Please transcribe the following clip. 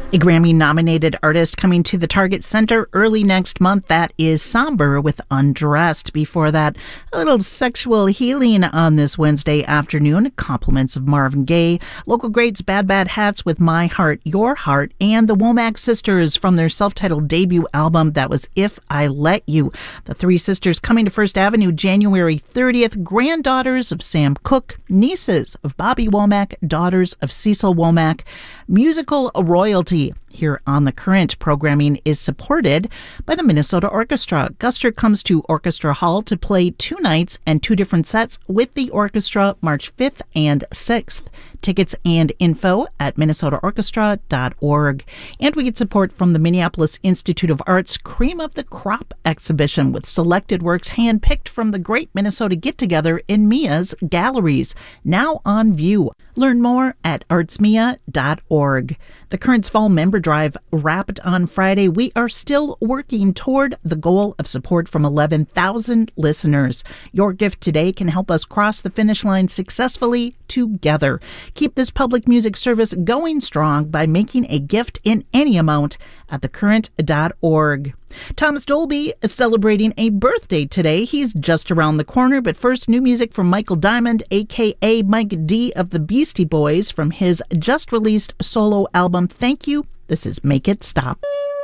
A Grammy-nominated artist coming to the Target Center early next month. That is Somber with Undressed. Before that, a little sexual healing on this Wednesday afternoon. Compliments of Marvin Gaye. Local greats Bad Bad Hats with My Heart, Your Heart. And the Womack Sisters from their self-titled debut album. That was If I Let You. The three sisters coming to First Avenue January 30th. Granddaughters of Sam Cooke. Nieces of Bobby Womack. Daughters of Cecil Womack. Musical royalty here on The Current. Programming is supported by the Minnesota Orchestra. Guster comes to Orchestra Hall to play 2 nights and 2 different sets with the orchestra March 5th and 6th. Tickets and info at minnesotaorchestra.org. And we get support from the Minneapolis Institute of Art's Cream of the Crop exhibition with selected works handpicked from the Great Minnesota Get-Together in Mia's galleries, now on view. Learn more at artsmia.org. The Current's Fall Member Drive wrapped on Friday. We are still working toward the goal of support from 11,000 listeners. Your gift today can help us cross the finish line successfully together. Keep this public music service going strong by making a gift in any amount at thecurrent.org. Thomas Dolby is celebrating a birthday today. He's just around the corner, but first, new music from Michael Diamond, a.k.a. Mike D. of the Beastie Boys, from his just-released solo album, Thank You. This is Make It Stop.